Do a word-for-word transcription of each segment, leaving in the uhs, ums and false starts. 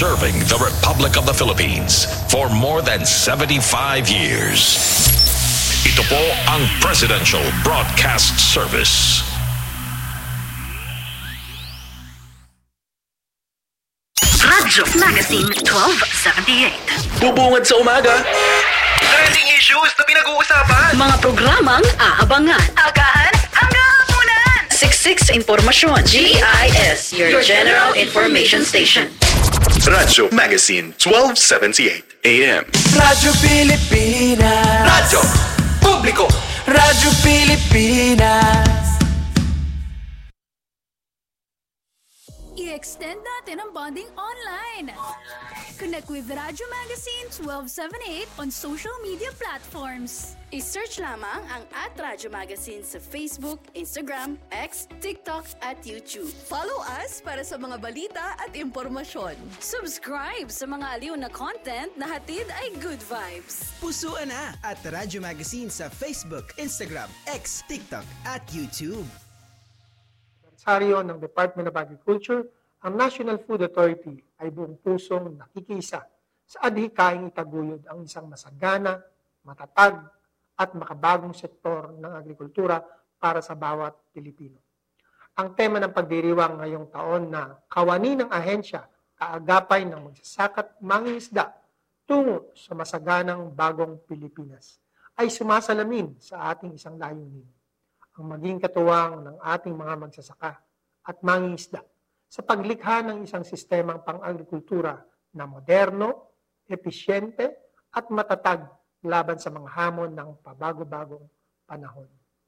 serving the Republic of the Philippines for more than seventy-five years. Ito po ang Presidential Broadcast Service. Radyo Magazine twelve seventy-eight. Bubungad sa umaga. Trending issues na pinag-uusapan. Mga programang aabangan. Agahan hanggang hapunan. Siksik sa impormasyon. G I S, your, your General Information Station. Radyo Magazine twelve seventy-eight A M. Radyo Pilipinas. Radyo Publiko. Radyo Pilipinas. I-extend natin ang bonding online. Connect with Radyo Magazine twelve seventy-eight on social media platforms. I-search lamang ang at Radyo Magazine sa Facebook, Instagram, X, TikTok at YouTube. Follow us para sa mga balita at impormasyon. Subscribe sa mga aliw na content na hatid ay good vibes. Pusuan na at Radyo Magazine sa Facebook, Instagram, X, TikTok at YouTube. Anibersaryo ng Department of Agriculture, ang National Food Authority ay buong pusong nakikisa sa adhikaing itaguyod ang isang masagana, matatag, at makabagong sektor ng agrikultura para sa bawat Pilipino. Ang tema ng pagdiriwang ngayong taon na kawani ng ahensya, kaagapay ng magsasaka't mangingisda tungo sa masaganang bagong Pilipinas ay sumasalamin sa ating isang layunin, ang maging katuwang ng ating mga magsasaka at mangingisda sa paglikha ng isang sistemang pang-agrikultura na moderno, episyente at matatag laban sa mga hamon ng pabago-bagong panahon.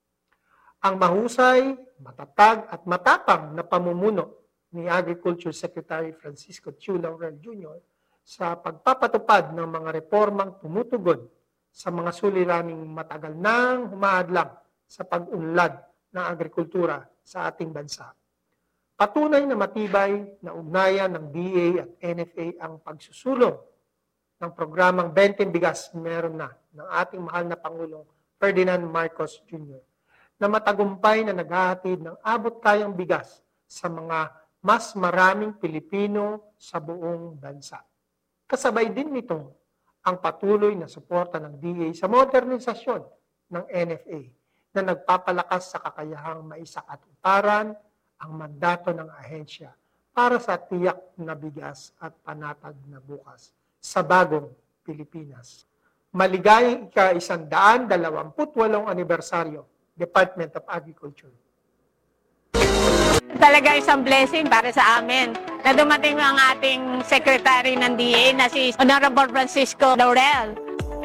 Ang mahusay, matatag at matapang na pamumuno ni Agriculture Secretary Francisco Chu Laurel Junior sa pagpapatupad ng mga reformang tumutugon sa mga suliraning matagal nang humaadlang sa pag-unlad ng agrikultura sa ating bansa. Patunay na matibay na ugnayan ng D A at N F A ang pagsusulong ng programang Benteng Bigas meron na ng ating mahal na Pangulong Ferdinand Marcos Junior na matagumpay na naghahatid ng abot-kayang bigas sa mga mas maraming Pilipino sa buong bansa. Kasabay din nito ang patuloy na suporta ng D A sa modernisasyon ng N F A na nagpapalakas sa kakayahang maisakatuparan ang mandato ng ahensya para sa tiyak na bigas at panatag na bukas sa bagong Pilipinas. Maligayang ika-isang daan dalawamput walong anibersaryo, Department of Agriculture. Talaga isang blessing para sa amin na dumating ang ating Secretary ng D A na si Honorable Francisco Laurel.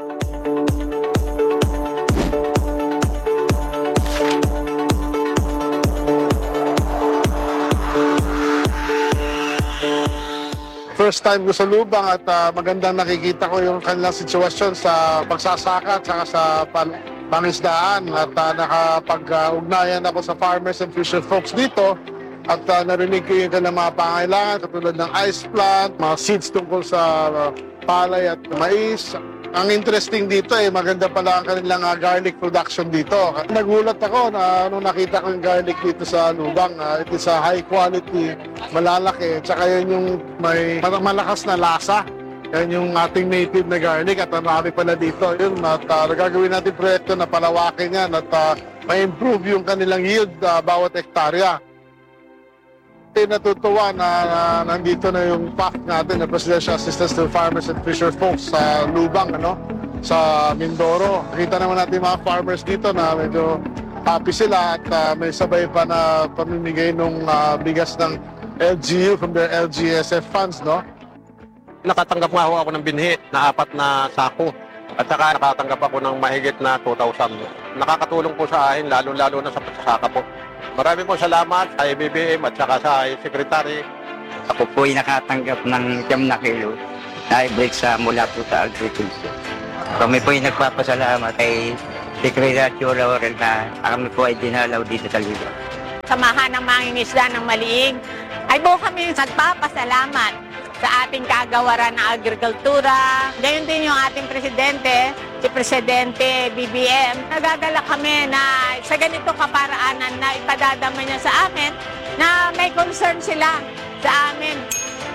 First time ko sa Lubang at uh, magandang nakikita ko yung kanilang sitwasyon sa pagsasaka at saka sa pan pangisdaan at uh, nakapag-ugnayan ako sa farmers and fisher folks dito at uh, narinig ko yung kanilang mga pangailangan katulad ng ice plant, mga seeds tungkol sa uh, palay at mais. Ang interesting dito eh, maganda pala ang kanilang uh, garlic production dito. Nagulat ako na nung nakita ko yung garlic dito sa Lubang. Uh, it is a high quality, malalaki. Tsaka yun yung may malakas na lasa. Yan yung ating native na garlic at marami pala dito. Yun, at uh, nagagawin natin proyekto na palawakin yan at uh, ma-improve yung kanilang yield uh, bawat hektarya. Natutuwa na, na nandito na yung P A F natin, na Presidential Assistance to Farmers and Fisher Folks sa Lubang, ano, sa Mindoro. Nakita naman natin mga farmers dito na medyo happy sila at uh, may sabay pa na pamimigay ng uh, bigas ng L G U from their L G S F funds, no? Nakatanggap nga ako ng binhi na apat na sako at saka nakatanggap ako ng mahigit na two thousand. Nakakatulong po sa akin, lalo-lalo na sa pagsasaka po. Maraming po salamat sa A B B M at saka sa Secretary. Ako po ay nakatanggap ng siyam na kilo na i-break sa mula po sa agriculture. Kami po ay nagpapasalamat kay Secretary Laurel na kami po ay dinalaw dito sa Lubang. Samahan ng mangingisda ng Maliig ay buo kami nagpapasalamat sa ating kagawaran ng agrikultura. Gayon din yung ating presidente, si Presidente B B M. Nagdadala kami na sa ganitong kaparaanan na ipadadama niya sa amin na may concern sila sa amin.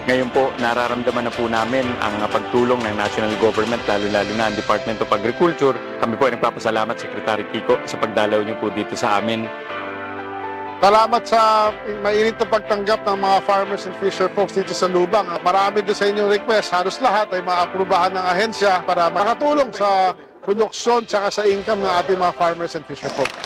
Ngayon po, nararamdaman na po namin ang pagtulong ng national government, lalo-lalo na ang Department of Agriculture. Kami po ay nagpapasalamat, Secretary Kiko, sa pagdalaw niyo po dito sa amin. Salamat sa mainit na pagtanggap ng mga farmers and fisher folks dito sa Lubang. Marami din sa inyong request. Halos lahat ay maaprubahan ng ahensya para makatulong sa produksyon at sa income ng ating mga farmers and fisher folks.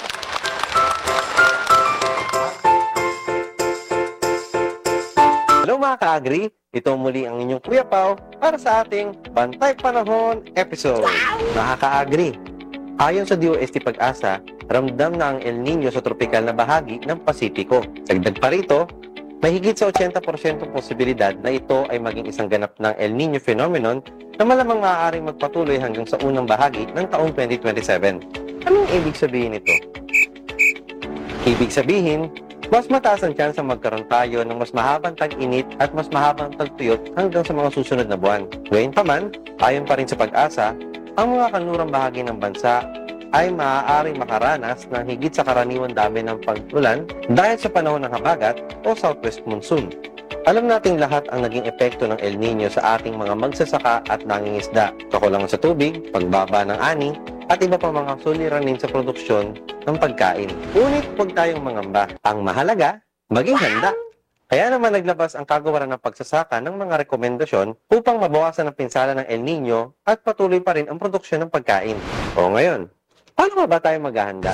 Hello mga ka-agri, ito muli ang inyong Kuya Pao para sa ating Bantay Panahon episode. Mga ka-agri, ayon sa D O S T Pag-asa, ramdam na ang El Nino sa tropikal na bahagi ng Pasipiko. Dagdag pa rito, may higit sa eighty percent posibilidad na ito ay maging isang ganap ng El Nino phenomenon na malamang maaaring magpatuloy hanggang sa unang bahagi ng taong twenty twenty-seven. Anong ibig sabihin ito? Ibig sabihin, mas mataas ang tsansa magkaroon tayo ng mas mahabang tag-init at mas mahabang tag-tuyot hanggang sa mga susunod na buwan. Gayunpaman, ayon pa rin sa Pag-asa, ang mga kanlurang bahagi ng bansa ay maaaring makaranas ng higit sa karaniwang dami ng pag-ulan dahil sa panahon ng habagat o southwest monsoon. Alam nating lahat ang naging epekto ng El Nino sa ating mga magsasaka at nangingisda, kakulangan sa tubig, pagbaba ng ani, at iba pa mga suliranin sa produksyon ng pagkain. Ngunit huwag tayong mangamba. Ang mahalaga, maging handa. Kaya naman naglabas ang kagawaran ng pagsasaka ng mga rekomendasyon upang mabawasan ang pinsala ng El Nino at patuloy pa rin ang produksyon ng pagkain. O ngayon, paano ba tayo maghahanda?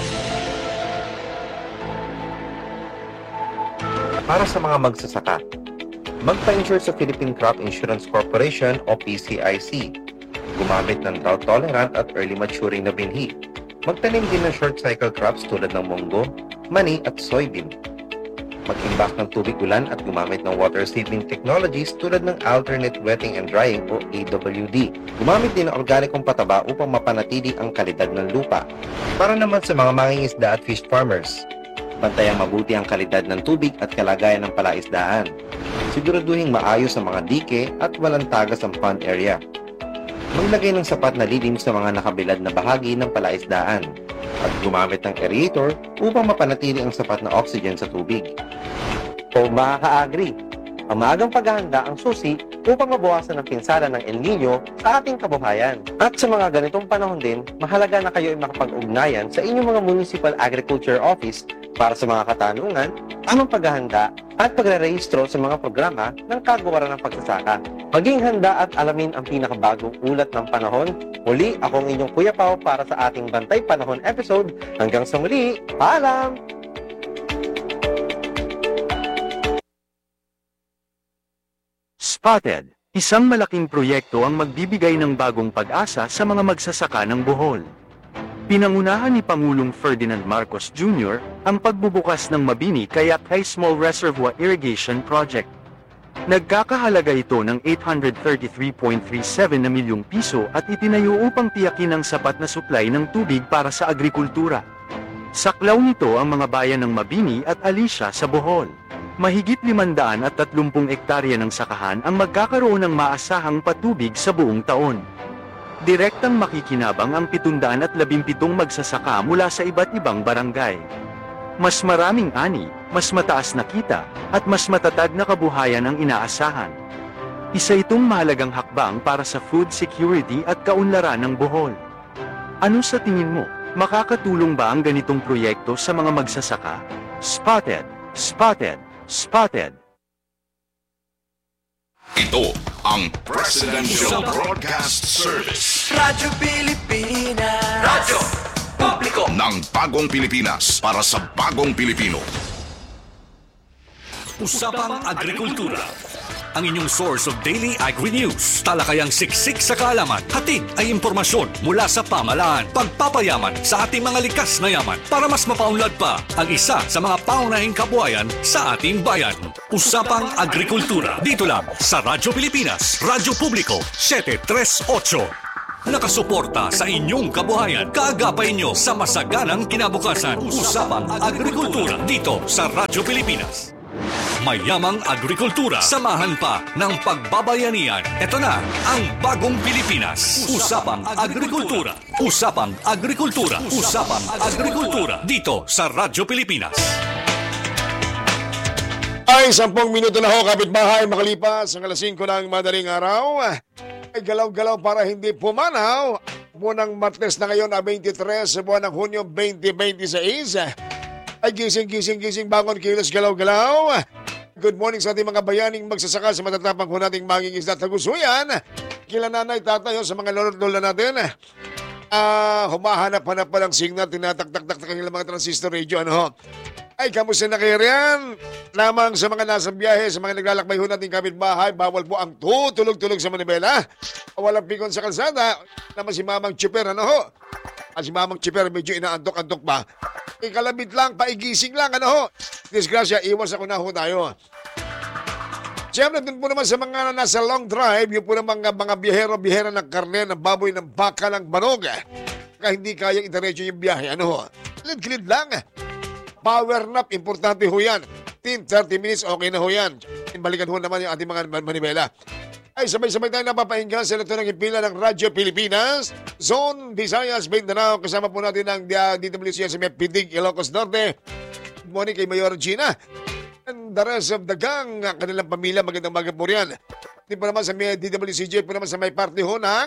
Para sa mga magsasaka, magpa-insure sa Philippine Crop Insurance Corporation o P C I C. Gumamit ng drought-tolerant at early maturing na binhi. Magtanim din ng short-cycle crops tulad ng munggo, mani at soybean. Mag-imbak ng tubig ulan at gumamit ng water-saving technologies tulad ng alternate wetting and drying o A W D. Gumamit din ng organikong pataba upang mapanatili ang kalidad ng lupa. Para naman sa mga mangingisda at fish farmers, bantayang mabuti ang kalidad ng tubig at kalagayan ng palaisdaan. Siguraduhin maayos ang mga dike at walang tagas ang pond area. Maglagay ng sapat na lilim sa mga nakabilad na bahagi ng palaisdaan at gumamit ng aerator upang mapanatili ang sapat na oxygen sa tubig. O mga ka-agri, ang maagang paghahanda ang susi upang mabawasan ang pinsala ng El Nino sa ating kabuhayan. At sa mga ganitong panahon din, mahalaga na kayo ay makapag-ugnayan sa inyong mga Municipal Agriculture Office para sa mga katanungan, tamang paghahanda at pagre-rehistro sa mga programa ng kagawaran ng pagsasaka. Maging handa at alamin ang pinakabagong ulat ng panahon. Muli, akong inyong Kuya Pao para sa ating Bantay Panahon episode. Hanggang sa muli, paalam! Spotted, isang malaking proyekto ang magbibigay ng bagong pag-asa sa mga magsasaka ng Bohol. Pinangunahan ni Pangulong Ferdinand Marcos Junior ang pagbubukas ng Mabini Kayak High Small Reservoir Irrigation Project. Nagkakahalaga ito ng eight hundred thirty-three point three seven na milyong piso at itinayo upang tiyakin ang sapat na supply ng tubig para sa agrikultura. Saklaw nito ang mga bayan ng Mabini at Alicia sa Bohol. Mahigit limandaan at tatlumpung ektarya ng sakahan ang magkakaroon ng maasahang patubig sa buong taon. Direktang makikinabang ang pitundaan at labimpitong magsasaka mula sa iba't ibang barangay. Mas maraming ani, mas mataas na kita, at mas matatag na kabuhayan ang inaasahan. Isa itong mahalagang hakbang para sa food security at kaunlaran ng Bohol. Ano sa tingin mo? Makakatulong ba ang ganitong proyekto sa mga magsasaka? Spotted, spotted, spotted. Ito ang Presidential Broadcast Service. Radyo Pilipinas. Radyo Publiko ng Bagong Pilipinas para sa Bagong Pilipino. Usapang Agrikultura. Ang inyong source of daily agri-news. Talakayang siksik sa kaalaman. Hatid ay impormasyon mula sa pamahalaan. Pagpapayaman sa ating mga likas na yaman para mas mapaunlad pa ang isa sa mga paunahing kabuhayan sa ating bayan. Usapang Agrikultura. Dito lang sa Radyo Pilipinas. Radyo Publiko seven thirty-eight. Nakasuporta sa inyong kabuhayan. Kaagapay nyo sa masaganang kinabukasan. Usapang Agrikultura. Dito sa Radyo Pilipinas. Mayamang agrikultura. Samahan pa ng pagbabayanihan. Ito na ang Bagong Pilipinas. Usapang Agrikultura. Usapang Agrikultura. Usapang Agrikultura. Dito sa Radyo Pilipinas. Ay, sampung minuto na ho, kapitbahay, makalipas ang alas singko ng madaling araw. Ay, galaw-galaw para hindi pumanaw. Munang Martes na ngayon, twenty-three sa buwan ng Hunyo twenty twenty-six. Ay, gising, gising, gising, bangon, kilos, galaw-galaw. Good morning sa ating mga bayaning magsasaka sa matatapang ko nating maging isda tagusuyan. Kila nanay, tatay, sa mga lolo-lola natin. Ah, uh, humahanap-hanap pa ng signal, tinatak-tak-tak ang mga transistor radio, ano ho. Ay, kamusta na kayo riyan? Lamang sa mga nasa biyahe, sa mga naglalakbay ho nating kapitbahay, bawal po ang tutulog-tulog sa manibela. Walang pikon sa kalsada. Naman si Mamang Chipper, ano ho? At si Mamang Chipper, medyo inaantok-antok pa. Ikalabit lang, paigising lang, ano ho? Disgrasya, iwas ako na ho tayo. Siyempre, dun po naman sa mga nasa long drive, yung po naman mga, mga biyahero-biyahera ng karne, ng baboy, ng baka, ng banog. Kaya hindi kayang itaretso yung biyahe, ano ho? Kilid-kilid lang. Power nap, importante ho yan. fifteen to thirty minutes, okay na ho yan. Balikan ho naman yung ating mga manibela. Ay, sabay-sabay tayo napapahinga sa ito ng impila ng Radyo Pilipinas. Zone, Visayas, Mindanao. Kasama po natin ang D W C S M F Pidig, Ilocos Norte. Good morning kay Mayor Gina. And the rest of the gang, kanilang pamilya, magandang maga po riyan. Hindi po naman sa may D W C J, po naman sa may party ho ng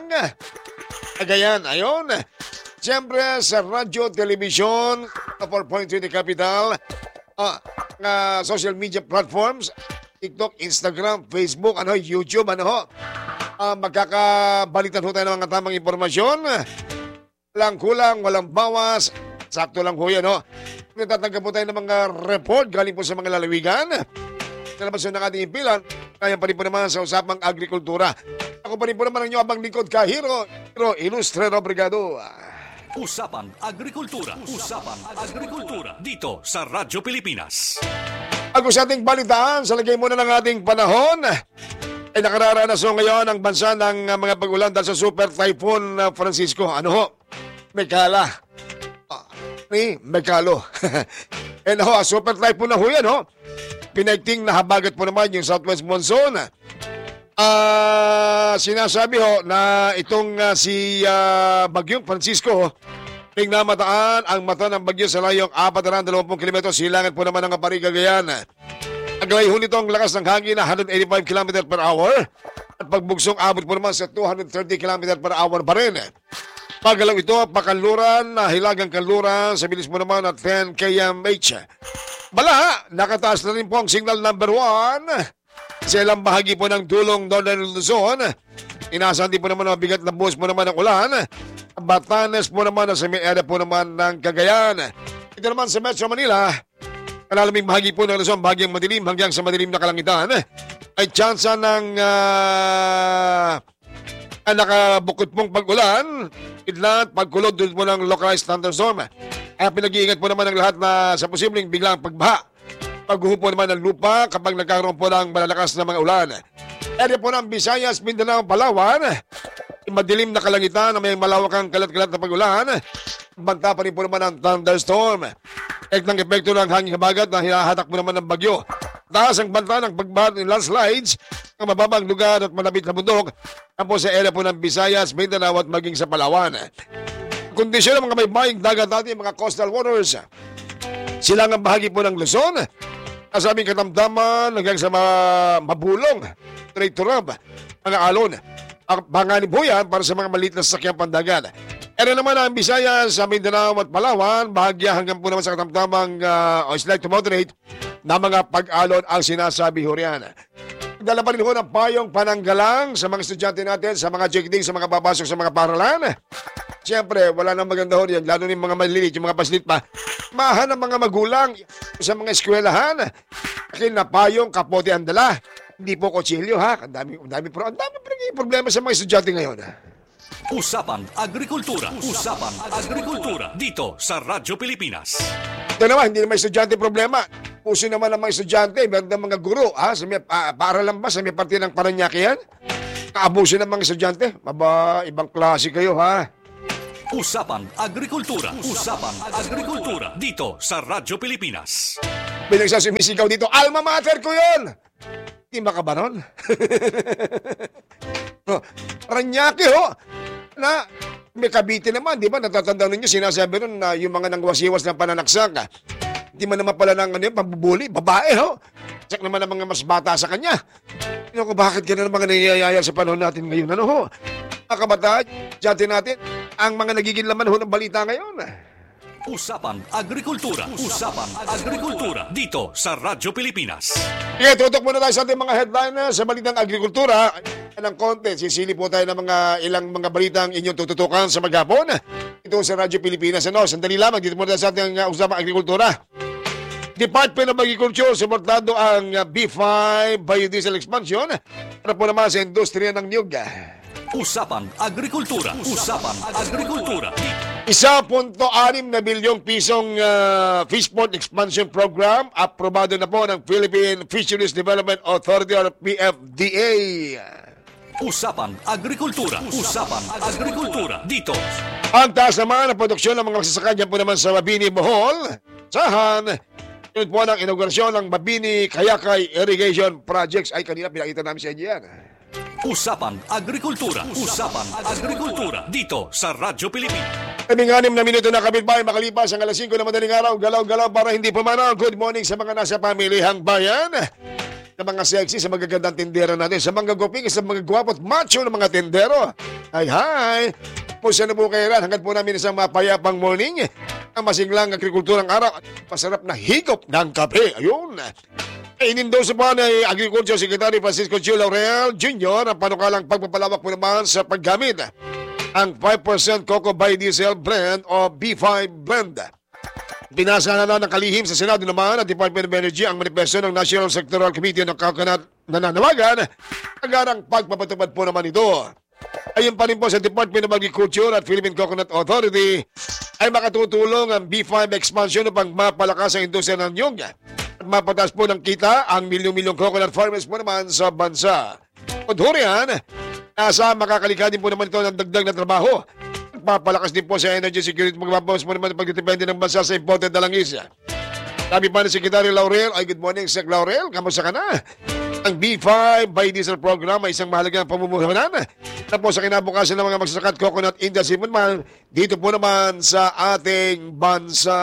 Cagayan. Ayon. Siyempre sa radyo, television, four point three The Capital, uh, uh, social media platforms, TikTok, Instagram, Facebook, ano, YouTube, ano ho. Uh, magkakabalitan ho tayo ng mga tamang impormasyon. Walang kulang, walang bawas. Sakto lang ho yan, ho. Natatanggap po tayo ng mga report galing po sa mga lalawigan. Nalabas yun ng ating impilan. Kaya pa rin po naman sa usapang agrikultura. Ako pa rin po naman ang inyo abang lingkod, Kahiro, Hiro Ilustre Obrigado. Usapang Agrikultura. Usapang Agrikultura. Dito sa Radyo Pilipinas. Ako sa ating balitaan, sa lagay muna ng ating panahon, ay nakararanas ho ngayon ang bansa ng uh, mga pag-ulan dahil sa Super Typhoon uh, Francisco. Ano ho? Mekala. Uh, ni Mekalo. And ho, Super Typhoon na ho yan ho. Pinagting na habagat po naman yung Southwest Monsoon. Ah, uh, sinasabi ho na itong uh, si uh, Bagyong Francisco ning namataan ang mata ng bagyo sa layong apat na dalawang kilometro silangan po naman ng Aparigagayan. Ang galayo nito ang lakas ng hangin na one hundred eighty-five kilometers per hour at pagbugsong abot po naman sa two hundred thirty kilometers per hour pa rin. Pagalaw ito, pakanluran, hilagang kanluran sa bilis mo naman at ten kilometers per hour. Bala, nakataas na rin po ang signal number one sa ilang bahagi po ng dulong Northern Luzon. Inasahan din po naman ang bigat na buhos po naman ng ulan. Batanes po naman sa may area po naman ng Cagayan. Ito naman sa Metro Manila, kalalaming bahagi po ng Luzon, bahagyang madilim hanggang sa madilim na kalangitan. Ay tsansa ng uh, nakabukod pong pag-ulan, idlat, pagkulod doon po ng localized thunderstorm. Ay pinag-iingat po naman ang lahat na sa posibleng biglang pagbaha. Paghuho naman ng lupa kapag nagkaroon po ng malalakas na mga ulan. Area po ng Visayas, Mindanao, Palawan, madilim na kalangitan na may malawakang kalat-kalat na pag-ulan. Banta pa rin po naman ang thunderstorm. Ek ng epekto ng hanging habagat na hinahatak po naman ng bagyo. Taas ang banta ng pagbaha ng landslides ang mababang lugar at malapit na bundok ang po sa area po ng Visayas, Mindanao at maging sa Palawan. Kondisyon ng mga may baying dagat natin, mga coastal waters. Silangang bahagi po ng Luzon, sa aming katamdaman hanggang sa mga mabulong, straight to rub, mga alon. Ang panganib po yan para sa mga maliit na sasakyang pandagat. Ere naman ang Visayas, sa Mindanao at Palawan, bahagya hanggang po naman sa katamdamang uh, slight to moderate na mga pag-alon ang sinasabi ho riyan. Dala pa rin ho ng payong pananggalang sa mga estudyante natin, sa mga checking, sa mga papasok sa mga paralan. Siyempre, wala nang maganda ho riyan, lalo yung mga maliliit, yung mga paslit pa. Mahan ng mga magulang sa mga eskwelahan. Akin na payong, kapote ang dala. Hindi po kutsilyo ha. Ang dami, ang dami, ang dami problema sa mga estudyante ngayon. Usapang Agrikultura. Usapang Agrikultura. Dito sa Radyo Pilipinas. Ito naman, hindi naman estudyante problema. Puso naman ng mga estudyante, meron ng mga guro. Ha? Sa may, uh, para lang ba sa may parte ng Paranaque yan? Kaabuso ng mga estudyante. Maba, ibang klase kayo ha. Usapang Agrikultura. Usapang Agrikultura. Dito sa Radyo Pilipinas. Bilang sa sumisigaw dito, alma mater ko yun! Di makabaron? Oh, Paranaque ho! Na, may Cavite naman, di ba? Natatandaan ninyo, sinasabi nun na yung mga nangwasiwas ng pananaksak. Di man naman pala ng ano, pambubuli, babae ho! Sak naman ang mga mas bata sa kanya. Ano ko, bakit ganun ang mga nangyayaya sa panahon natin ngayon? Ano ho? Mga kabataan, dyan natin ang mga nagiging laman ho ng balita ngayon. Usapan Agrikultura. Usapan Agrikultura. Dito sa Radyo Pilipinas. Okay, tutok muna tayo sa ating mga headline sa balitang agrikultura. Ng konti, sisili po tayo ng mga ilang mga balitang inyong tututukan sa maghapon. Ito sa Radyo Pilipinas. Ano, sandali lamang, dito muna tayo sa ating uh, Usapan Agrikultura. Department of Agriculture, suportado ang uh, B five Biodiesel Expansion para po naman sa industriya ng niyog. Usapan Agrikultura. Usapan Agrikultura. Isa punto anim na bilyong pisong uh, Fishport Expansion Program aprobado na po ng Philippine Fisheries Development Authority or P F D A. Usapan Agrikultura. Usapan Agrikultura. Dito. Ang taas naman ang produksyon ng mga magsasaka dyan po naman sa Mabini, Bohol. Sahan, yun po ng inaugurasyon ng Mabini Kayakay Irrigation Projects. Ay, kanina pinakita namin sa inyo yan. Usapan Agrikultura. Usapan Agrikultura. Dito sa Radyo Pilipinas. Kaming anim na minuto na kapitbahay makalipas ang alas singko na madaling araw. Galaw-galaw para hindi pumanaw. Good morning sa mga nasa pamilihang bayan. Sa mga sexy, sa magagandang tindera natin. Sa mga guping, sa mga gwapo at macho ng mga tindero. Ay, hi! Pusa na po kayo rin. Hanggang po namin isang mapayapang morning. Ang masinglang agrikulturang araw at pasarap na higop ng kape. Ayun! Inindoso po ni Agriculture Secretary Francisco Chio Laurel Junior ang panukalang pagpapalawak po naman sa paggamit ang five percent Cocoa Biodiesel Blend o B five Blend. Binasa na lang ng kalihim sa Senado naman at Department of Energy ang manifesto ng National Sectoral Committee ng Coconut na nanawagan agarang pagpapatupad po naman ito. Ayon pa rin po sa Department of Agriculture at Philippine Coconut Authority ay makatutulong ang B five expansion upang mapalakas ang industriya ng niyog at mapataas po ng kita ang milyong-milyong coconut farmers po naman sa bansa. Udhurian, nasa makakalikha din po naman ito ng dagdag na trabaho. Papalakas din po sa energy security, magpapawas po naman ang pagdidepende ng bansa sa imported na langis. Sabi pa ni Secretary Laurel, ay good morning Sec Laurel, kamusta ka na? Ang B five Biodiesel Program ay isang mahalagang pamumuhunan na po sa kinabukasan ng mga magsasakat coconut industry po naman dito po naman sa ating bansa.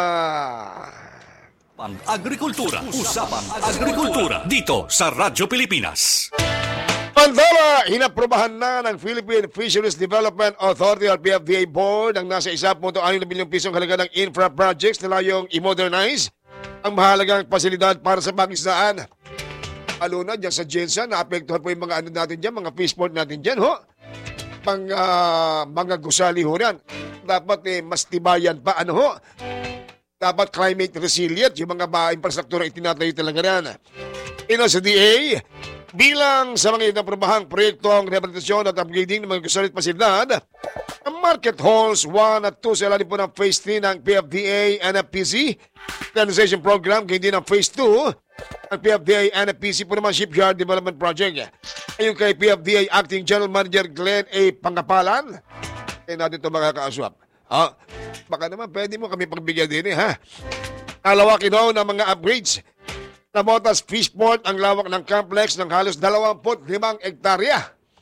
Agrikultura. Usapan Agrikultura. Dito sa Radyo Pilipinas. Mandala, inaprobahan na ng Philippine Fisheries Development Authority or P F D A Board ang nasa one point six bilyong pisong halaga ng infra projects na layong i-modernize ang mahalagang pasilidad para sa pangisdaan. Lalo na dyan sa Jensa, naapektuhan po yung mga ano natin dyan, mga fishport natin dyan, ho? Pang, uh, mga gusali ho yan. Dapat eh, mas tibayan pa, ano ho? Dapat climate resilient, yung mga ba infrastruktura itinatayo talaga yan. Ino sa D A, bilang sa mga inaprobahang proyektong rehabilitasyon at upgrading ng mga gusalit pasilidad, ang market halls one at two sa ilalim po ng Phase three ng P F D A N F P C Modernization Program, kaya din ng Phase two ang P F D A N F P C po naman Shipyard Development Project. Ayun kay P F D A Acting General Manager Glenn A. Pangapalan, kaya natin ito mga kaaswap. Ha? Baka naman pwede mo kami pagbigyan din eh, ha? Nalawakin daw ng mga upgrades. Namotas Fishport ang lawak ng complex ng halos dalawampu't limang hektarya.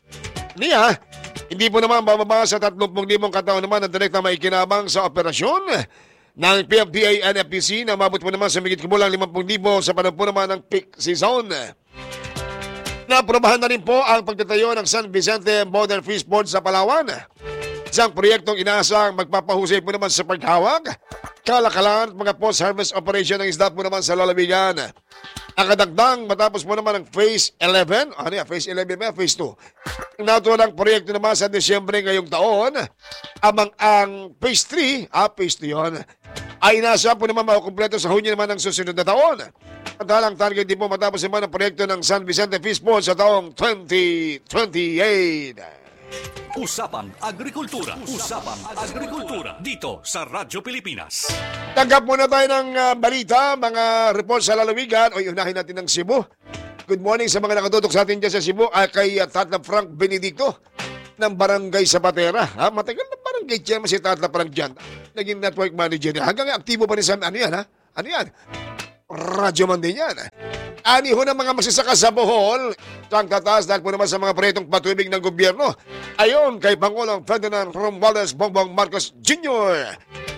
Niya, hindi po naman bababa sa tatlumpu't limang kataon naman ang direkta maikinabang sa operasyon ng P F D A N F P C na mabot po naman sa migit kumulang limampu't libo sa panahon po naman ng peak season. Naprobahan na rin po ang pagtatayo ng San Vicente Modern Fishport sa Palawan. Isang proyektong inaasang magpapahusay po naman sa paghawak, kalakalan at mga post-harvest operation ng isda po naman sa lalawigan. Nakadagdang matapos po naman ang Phase eleven, ano yan, Phase eleven ba, Phase two. Natuwa ng proyekto naman sa Desyembre ngayong taon, amang ang Phase three, ah, Phase two yun, ay nasa po naman makukumpleto sa Hunyo naman ng susunod na taon. At halang target din po matapos naman ang proyekto ng San Vicente Fishport sa taong twenty twenty-eight. Usapan Agrikultura. Usapan Agrikultura. Dito sa Radyo Pilipinas. Tanggap muna tayo ng uh, balita, mga report sa lalawigan. O unahin natin ng Cebu. Good morning sa mga nakatutok sa atin dyan sa Cebu. Uh, kay uh, Tatla Frank Benedicto ng Barangay Zapatera. Ha? Matagal na barangay chairman si Tatla Frank dyan. Naging network manager niya. Hanggang aktibo pa rin sa ano yan, ha? Ano yan? Radyo man din yan. Ani ho ng mga magsasaka sa Bohol, sang tataas dahil po naman sa mga proyektong patubig ng gobyerno. Ayon kay Pangulong Ferdinand Romualdez Bongbong Marcos Junior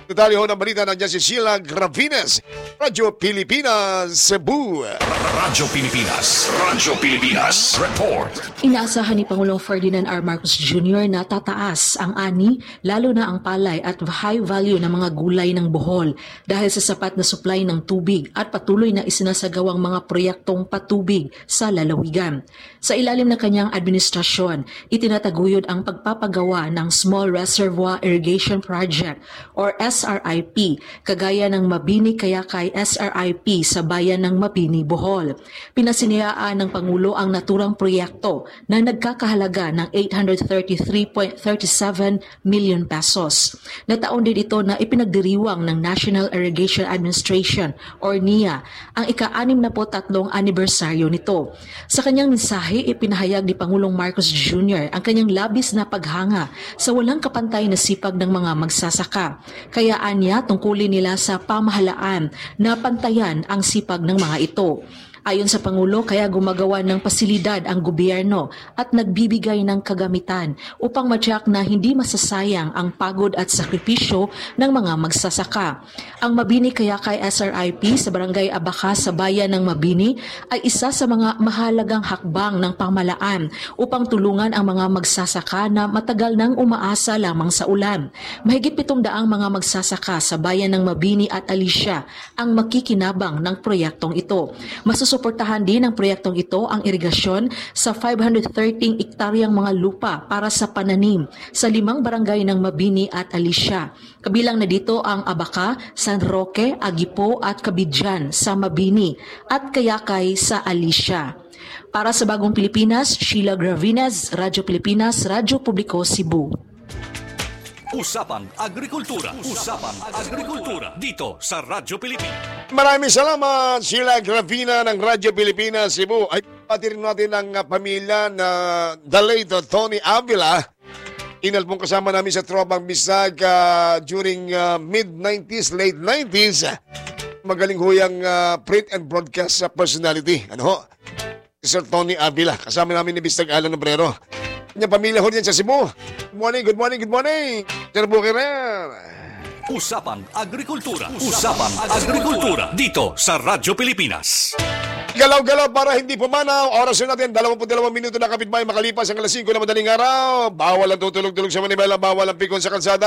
Detalye ho ng balita, nandiyan si Sheila Gravines, Radyo Pilipinas, Cebu. Radyo Pilipinas, Radyo Pilipinas, report. Inaasahan ni Pangulong Ferdinand R. Marcos Junior na tataas ang ani, lalo na ang palay at high value ng mga gulay ng Bohol dahil sa sapat na supply ng tubig at patuloy na isinasagawang mga proyektong patubig sa lalawigan. Sa ilalim ng kanyang administrasyon, itinataguyod ang pagpapagawa ng Small Reservoir Irrigation Project or S R I P, kagaya ng Mabini Kayakay S R I P sa bayan ng Mabini, Bohol. Pinasinayaan ng Pangulo ang naturang proyekto na nagkakahalaga ng eight hundred thirty-three point three seven million pesos. Nataon din ito na ipinagdiriwang ng National Irrigation Administration or N I A ang ika-anim na po tatlong anibersaryo nito. Sa kanyang mensahe, ipinahayag ni Pangulong Marcos Junior ang kanyang labis na paghanga sa walang kapantay na sipag ng mga magsasaka. Kaya anya tungkulin nila sa pamahalaan na pantayan ang sipag ng mga ito. Ayon sa Pangulo, kaya gumagawa ng pasilidad ang gobyerno at nagbibigay ng kagamitan upang matyak na hindi masasayang ang pagod at sakripisyo ng mga magsasaka. Ang Mabini Kayakay S R I P sa Barangay Abaca sa bayan ng Mabini ay isa sa mga mahalagang hakbang ng pamahalaan upang tulungan ang mga magsasaka na matagal nang umaasa lamang sa ulan. Mahigit pitong daang mga magsasaka sa bayan ng Mabini at Alicia ang makikinabang ng proyektong ito. Masusuportahan din ng proyektong ito ang irigasyon sa five hundred thirteen ektaryang mga lupa para sa pananim sa limang barangay ng Mabini at Alicia. Kabilang na dito ang Abaca, San Roque, Agipo at Cabidjan sa Mabini at Kayakay sa Alicia. Para sa Bagong Pilipinas, Sheila Gravines, Radyo Pilipinas, Radyo Publiko, Cebu. Usapang Agrikultura. Usapang Agrikultura. Dito sa Radyo Pilipinas. Maraming salamat, Sheila Gravina ng Radyo Pilipinas, Cebu. Ay pati rin natin ang uh, pamilya na the late uh, Tony Avila. Inal pong kasama namin sa Tropang Bisag uh, during uh, mid-nineties, late nineties. Magaling huyang uh, print and broadcast uh, personality. Ano ho? Sir Tony Avila. Kasama namin ni Bisag Alan Obrero. Kanyang pamilya ho niyan sa Cebu. Good morning, good morning, good morning. Sir Bukirer. Usapang Agrikultura. Usapang Agrikultura. Dito sa Radyo Pilipinas. Galaw-galaw para hindi pumanaw. Oras na natin, dalawampu't dalawang minuto na kapitbahay makalipas ang alas singko na madaling araw. Bawal ang tutulog-tulog sa Manibela, bawal ang pikon sa kalsada.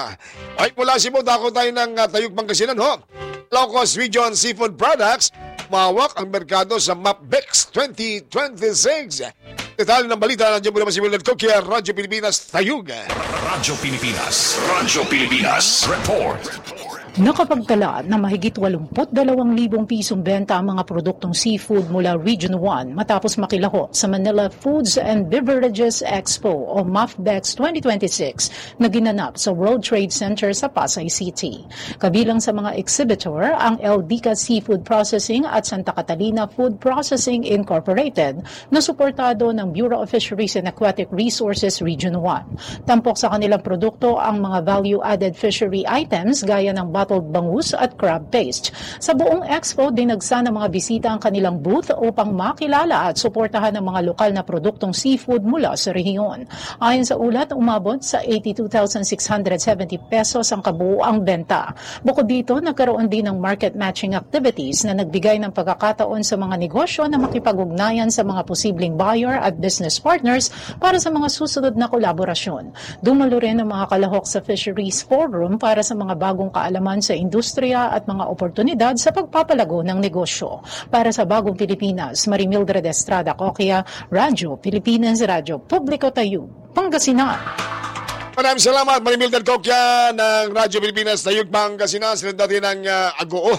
Ay, mula Cebu, dako tayo ng uh, Tayug Pangasinan, ho. Low-cost region seafood products. Mawak ang merkado sa MapBex twenty twenty-six. Detalye ng balita, nandiyan po naman si Wilnad Coquia, Radyo Pilipinas, Tayug. Radyo Pilipinas, Radyo Pilipinas, report. Nakapagtala na mahigit walumput dalawang libong pisong benta ang mga produktong seafood mula Region one matapos makilaho sa Manila Foods and Beverages Expo o MAFBEX twenty twenty-six na ginanap sa World Trade Center sa Pasay City. Kabilang sa mga exhibitor ang El Dica Seafood Processing at Santa Catalina Food Processing Incorporated na suportado ng Bureau of Fisheries and Aquatic Resources Region one. Tampok sa kanilang produkto ang mga value-added fishery items gaya ng bottled bangus at crab paste. Sa buong expo, dinagsa ng mga bisita ang kanilang booth upang makilala at suportahan ang mga lokal na produktong seafood mula sa rehiyon. Ayon sa ulat, umabot sa eighty-two thousand six hundred seventy pesos ang kabuuang benta. Bukod dito, nagkaroon din ng market matching activities na nagbigay ng pagkakataon sa mga negosyo na makipag-ugnayan sa mga posibleng buyer at business partners para sa mga susunod na kolaborasyon. Dumalo rin ang mga kalahok sa Fisheries Forum para sa mga bagong kaalaman sa industriya at mga oportunidad sa pagpapalago ng negosyo. Para sa Bagong Pilipinas, Marimildred Estrada Coquia, Radyo Pilipinas, Radyo Publiko Tayug, Pangasinan. Maraming salamat, Marimildred Coquia ng Radyo Pilipinas, Tayug, Pangasinan. Sila dati ng uh, Agoo.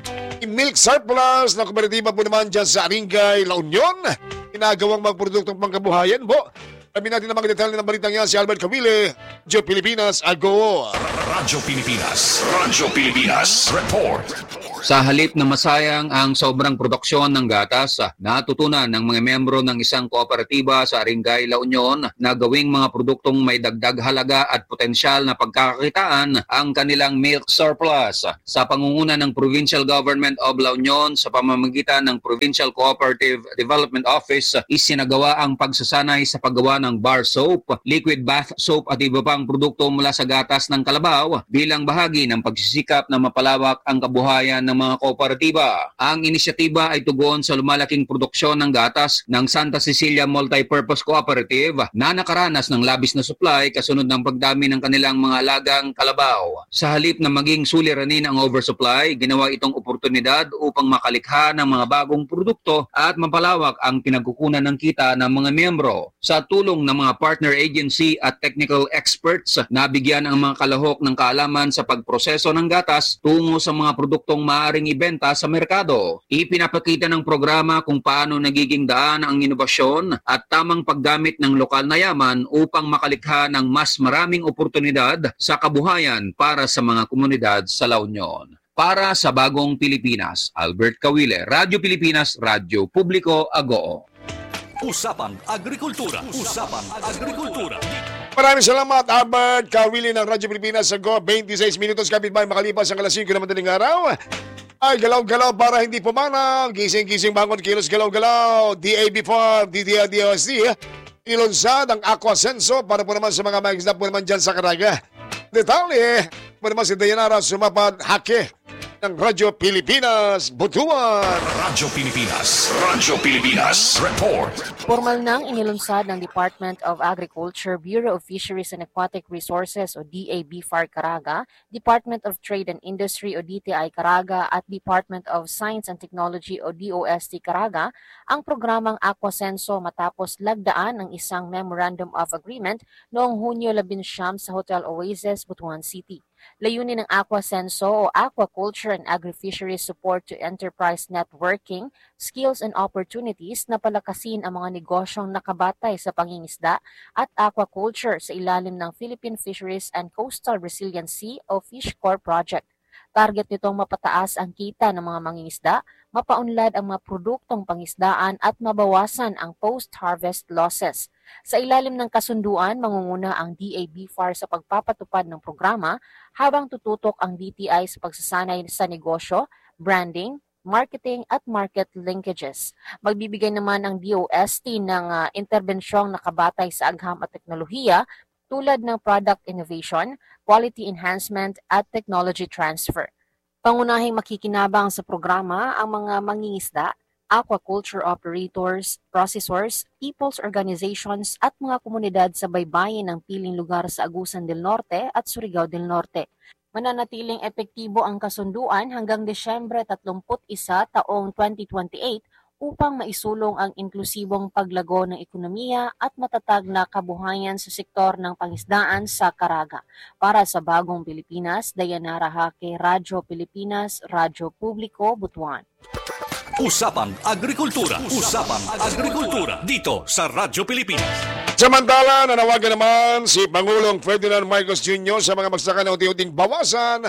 Milk surplus na kooperatiba po naman dyan sa Aringay, La Union. Ginagawang magproduktong pangkabuhayan po. Sabi natin ang mga detalye ng balitang yan si Albert Cavile, Radyo Pilipinas, Agoo. Radyo Pilipinas, Radyo Pilipinas, report. Sa halip na masayang ang sobrang produksyon ng gatas, natutunan ng mga membro ng isang kooperatiba sa Aringay, La Union na gawing mga produktong may dagdag halaga at potensyal na pagkakakitaan ang kanilang milk surplus. Sa pangunguna ng Provincial Government of La Union sa pamamagitan ng Provincial Cooperative Development Office, isinagawa ang pagsasanay sa paggawa ng bar soap, liquid bath soap at iba pang produkto mula sa gatas ng kalabaw Kalabaw bilang bahagi ng pagsisikap na mapalawak ang kabuhayan ng mga kooperatiba. Ang inisyatiba ay tugon sa lumalaking produksyon ng gatas ng Santa Cecilia Multipurpose Cooperative na nakaranas ng labis na supply kasunod ng pagdami ng kanilang mga alagang kalabaw. Sa halip na maging suliranin ang oversupply, ginawa itong oportunidad upang makalikha ng mga bagong produkto at mapalawak ang pinagkukunan ng kita ng mga miyembro. Sa tulong ng mga partner agency at technical experts, nabigyan ang mga kalahok ng kaalaman sa pagproseso ng gatas tungo sa mga produktong maaaring ibenta sa merkado. Ipinapakita ng programa kung paano nagiging daan ang inobasyon at tamang paggamit ng lokal na yaman upang makalikha ng mas maraming oportunidad sa kabuhayan para sa mga komunidad sa La Union. Para sa Bagong Pilipinas, Albert Kawile, Radyo Pilipinas, Radyo Publiko, Agoo. Usapang Agrikultura. Usapang Agrikultura. Maraming salamat, Albert Kawili ng Radyo Pilipinas sa Go. twenty-six minutos kapitbahay makalipas ang alas singko na madaling araw. Ay, galaw-galaw para hindi pumanang. Gising-gising bangon, kilos galaw-galaw. D A B four, D D O S D. Ilunsad ang Aquasenso para po naman sa mga mag-isda po naman dyan sa Caraga. Detalye, po naman si Dayanara Sumapad Hake ng Radyo Pilipinas, Butuan. Radyo Pilipinas. Radyo Pilipinas. Report. Formal nang inilunsad ng Department of Agriculture, Bureau of Fisheries and Aquatic Resources o D A B F A R Caraga, Department of Trade and Industry o D T I Caraga at Department of Science and Technology o D O S T Caraga ang programang Aquasenso matapos lagdaan ng isang Memorandum of Agreement noong Hunyo labing siyam sa Hotel Oasis, Butuan City. Layunin ng Aquasenso o Aquaculture and Agri-Fisheries Support to Enterprise Networking, Skills and Opportunities na palakasin ang mga negosyong nakabatay sa pangingisda at aquaculture sa ilalim ng Philippine Fisheries and Coastal Resiliency o FishCorp Project. Target nitong mapataas ang kita ng mga mangingisda, mapaunlad ang mga produktong pangisdaan at mabawasan ang post-harvest losses. Sa ilalim ng kasunduan, mangunguna ang D A B F A R sa pagpapatupad ng programa habang tututok ang D T I sa pagsasanay sa negosyo, branding, marketing at market linkages. Magbibigay naman ang D O S T ng uh, interbensyong nakabatay sa agham at teknolohiya tulad ng product innovation, quality enhancement at technology transfer. Pangunahing makikinabang sa programa ang mga mangingisda, aquaculture operators, processors, people's organizations at mga komunidad sa baybayin ng piling lugar sa Agusan del Norte at Surigao del Norte. Mananatiling epektibo ang kasunduan hanggang Desyembre thirty-one taong twenty twenty-eight upang maisulong ang inklusibong paglago ng ekonomiya at matatag na kabuhayan sa sektor ng pangisdaan sa Caraga. Para sa Bagong Pilipinas, Dayanara Hake, Radyo Pilipinas, Radyo Publiko, Butuan. Usapang Agrikultura. Usapang Agrikultura. Dito sa Radyo Pilipinas. Samantala, nanawagan naman si Pangulong Ferdinand Marcos Junior sa mga magsaka na unti-unting bawasan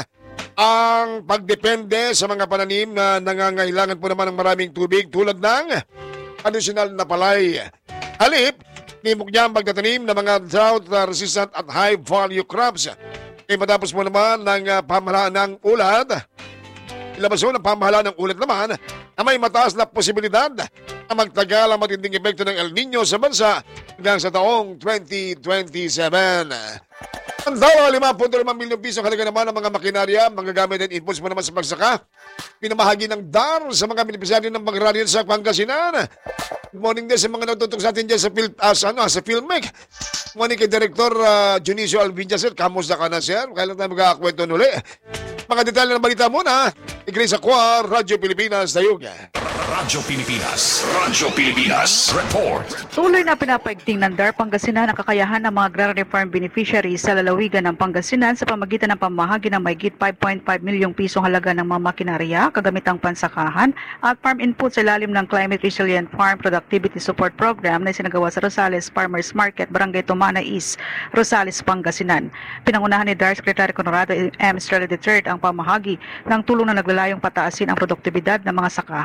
ang pagdepende sa mga pananim na nangangailangan po naman ng maraming tubig tulad ng additional na palay. Halip, nimok niya ang pagtatanim ng mga drought-resistant at high-value crops. E matapos mo naman ng uh, pamahalaan ng ulat, ilabas mo ng pamahalaan ng ulat naman na may mataas na posibilidad na magtagal ang matinding epekto ng El Nino sa bansa hanggang sa taong twenty twenty-seven. Ang dalawa, lima punto limang milyong piso halaga naman ng mga makinarya, mga gamit at inputs mo naman sa pagsaka. Pinamahagi ng D A R sa mga benepisyaryo ng Bagrarian sa Pangasinan. Good morning din sa mga natutok sa atin dyan sa, Phil, uh, sa, ano, sa Filmec. Good morning kay Director uh, Junicio Alvincia, sir. Kamusta ka na, sir? Kailan tayo magkakakwento nuli? Mga detalye ng balita muna. Iglesia Aqua, Radyo Pilipinas, Dayuga. Radyo Pilipinas. Radyo Pilipinas. Report. Tuloy na pinapaigting ng D A R Pangasinan ang kakayahan ng mga agrarian farm beneficiaries sa lalawigan ng Pangasinan sa pamagitan ng pamahagi ng mahigit five point five milyong pisong halaga ng mga makinarya, kagamitang pansakahan at farm input sa ilalim ng Climate Resilient Farm Productivity Support Program na isinagawa sa Rosales Farmers Market, Barangay Tumana East, Rosales, Pangasinan. Pinangunahan ni D A R Secretary Conrado M. Estrella the third ang pamahagi ng tulong na naglalayong pataasin ang produktibidad ng mga sakahan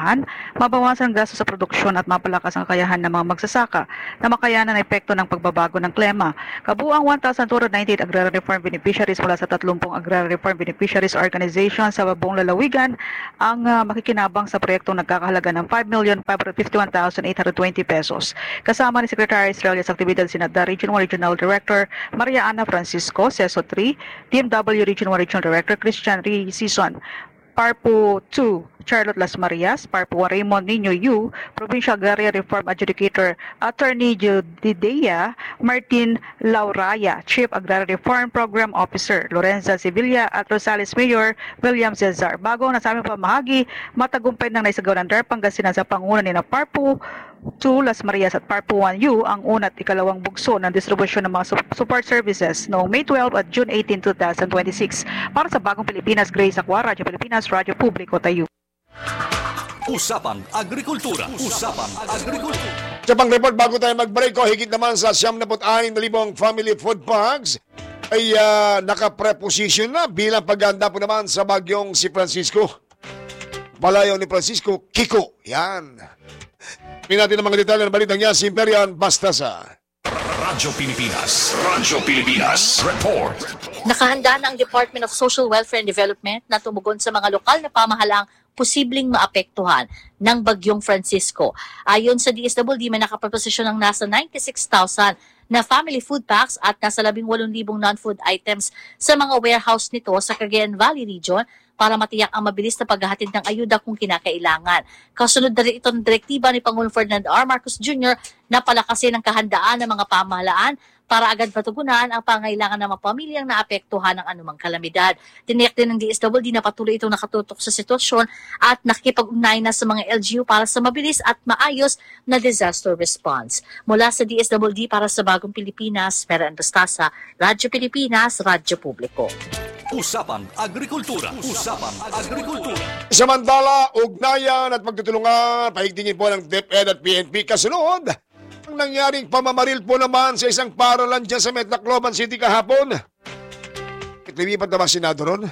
mabawasan ang gasto sa produksyon at mapalakas ang kakayahan ng mga magsasaka na makayanan ang epekto ng pagbabago ng klima. Kabuang one thousand two hundred ninety-eight Agrarian Reform Beneficiaries mula sa thirty Agrarian Reform Beneficiaries Organization sa buong lalawigan ang uh, makikinabang sa proyektong nagkakahalaga ng five million five hundred fifty-one thousand eight hundred twenty pesos. Kasama ni Secretary Israel sa aktibidad Sinada Regional Regional Director Maria Ana Francisco, C E S O three, D M W Regional Regional Director Christian Ri Sison, Parpo two, Charlotte Las Marias, Parpo one, Raymond Nino Yu, Provincial Agrarian Reform Adjudicator Attorney Judidea Martin Lauraya, Chief Agrarian Reform Program Officer Lorenza Sevilla at Rosales Mayor William Cesar. Bago ang nasabing pamahagi, matagumpay ng naisagawa ng D A R Pangasinan sa panguna ni na Parpo two, Las Marias at Parpo one U ang una at ikalawang bugso ng distribusyon ng mga support services noong May twelve at June eighteen, twenty twenty-six. Para sa Bagong Pilipinas, Grace Aqua, Radyo Pilipinas, Radyo Publiko, Tayo. Usapang Agrikultura. Usapang Agrikultura. Sa pang report bago tayo mag-break ko, higit naman sa siyam na anim na libong family food packs ay uh, nakapreposition na bilang paghahanda po naman sa bagyong si Francisco. Palayaw ni Francisco, Kiko. Yan. Tingnan natin ang mga detalye ng balitang niya si Marian Bastasa. Radyo Pilipinas. Radyo Pilipinas. Report. Nakahanda na ang Department of Social Welfare and Development na tumugon sa mga lokal na pamahalaang posibleng maapektuhan ng Bagyong Francisco. Ayon sa D S W D, may nakaproposisyon ng nasa ninety-six thousand na family food packs at nasa labing walong libong non-food items sa mga warehouse nito sa Cagayan Valley Region para matiyak ang mabilis na paghahatid ng ayuda kung kinakailangan. Kasunod na rin ito ng direktiba ni Pangulong Ferdinand R. Marcos Junior na palakasin ang kahandaan ng mga pamahalaan para agad matugunan ang pangailangan ng mga pamilyang naapektuhan ng anumang kalamidad. Tiniyak din ng D S W D na patuloy itong nakatutok sa sitwasyon at nakikipag-ugnay na sa mga L G U para sa mabilis at maayos na disaster response. Mula sa D S W D para sa Bagong Pilipinas, Marian Bastasa, Radyo Pilipinas, Radyo Publiko. Usapang Agrikultura. Usapang Agrikultura. Samantala, ugnayan at pagtutulungan, pahigtingin po ng DepEd at P N P kasunod ang nangyaring pamamaril po naman sa isang paralan dyan sa Metacloban City kahapon. Lumipat na ba Senado ron?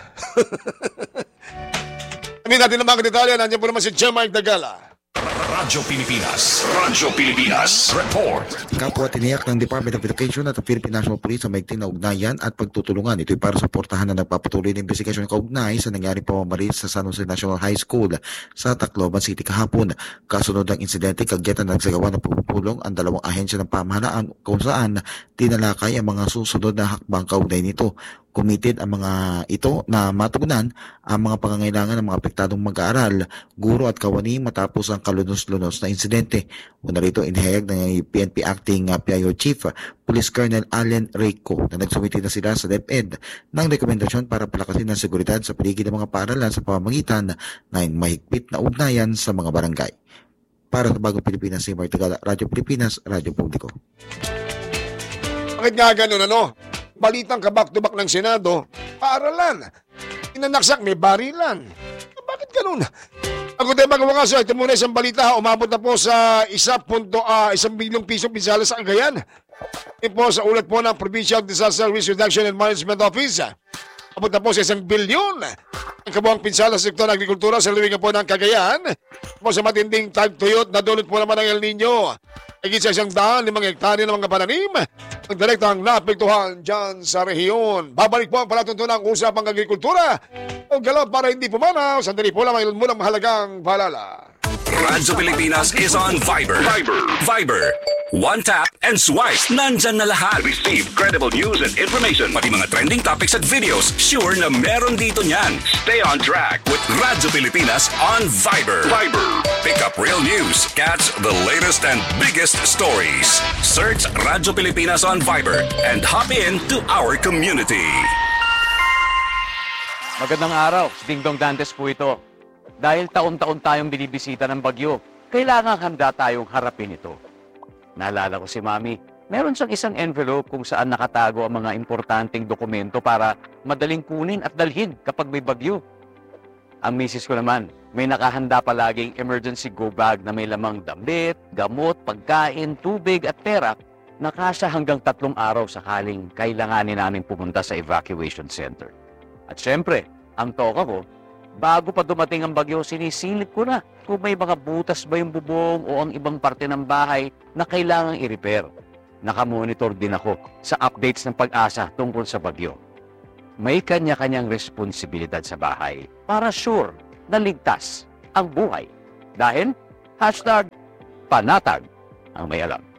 Amin natin ang mga detalye. Nandiyan po naman si J-Mike Dagala. Radyo Pilipinas. Radyo Pilipinas. Report. Kapwa tiniyak ng Department of Education at ang Philippine National Police sa maigting na ugnayan at pagtutulungan. Ito'y para suportahan na nagpapatuloy na investigasyon kaugnay sa nangyaring pamamaril sa San Jose National High School sa Tacloban City kahapon. Kasunod ng insidente, kagyatan na nagsagawa ng pupulong ang dalawang ahensya ng pamahalaan kung saan tinalakay ang mga susunod na hakbang kaugnay nito. Committed ang mga ito na matugunan ang mga pangangailangan ng mga apektadong mag-aaral, guro at kawani matapos ang kalunos-lunos na insidente. Una rito inihayag ng P N P Acting P I O Chief, Police Colonel Allen Reyco na nagsumiti na sila sa DepEd ng rekomendasyon para palakasin ang seguridad sa paligid ng mga paaralan sa pamamagitan ng mahigpit na ugnayan sa mga barangay. Para sa Bagong Pilipinas, si Mark Tagala, Radyo Pilipinas, Radyo Publiko. Bakit nga ganun ano? Balitang kabak-to-back ng Senado, paaralan. Inanaksak, may barilan. Bakit ganun? Ako tayo mga kaso, ito muna isang balita, umabot na po sa isa punto, uh, isang bilyong piso pinsala sa Cagayan. Ito po sa ulat po ng Provincial Disaster Risk Reduction and Management Office. Umabot na po sa isang bilyon. Ang kabuang pinsala sa sektor ng agrikultura sa luwigan po ng Cagayan. Po sa matinding tagtuyot na dulot po naman ng El Nino. Higit sa isang daan, limang hektare ng mga pananim ang direktang naapektuhan dyan sa rehiyon. Babalik po ang palatuntunan ng usapang agrikultura. O galaw para hindi pumanaw, sandali po lang ang munang mahalagang balala. Radyo Pilipinas is on Viber. Viber. Viber. One tap and swipe. Nandyan na lahat. Receive credible news and information. Pati mga trending topics at videos. Sure na meron dito niyan. Stay on track with Radyo Pilipinas on Viber. Viber. Pick up real news. Catch the latest and biggest stories. Search Radyo Pilipinas on Viber and hop in to our community. Magandang araw. Ding Dong Dantes po ito. Dahil taon-taon tayong binibisita ng bagyo, kailangan handa tayong harapin ito. Naalala ko si Mami, meron siyang isang envelope kung saan nakatago ang mga importanteng dokumento para madaling kunin at dalhin kapag may bagyo. Ang misis ko naman, may nakahanda palaging emergency go bag na may lamang damit, gamot, pagkain, tubig at pera na kasya hanggang tatlong araw sakaling kailanganin namin pumunta sa evacuation center. At syempre, ang toka ko, bago pa dumating ang bagyo, sinisilip ko na kung may mga butas ba yung bubong o ang ibang parte ng bahay na kailangang i-repair. Nakamonitor din ako sa updates ng Pag-asa tungkol sa bagyo. May kanya-kanyang responsibilidad sa bahay para sure na ligtas ang buhay. Dahil hashtag panatag ang may alam.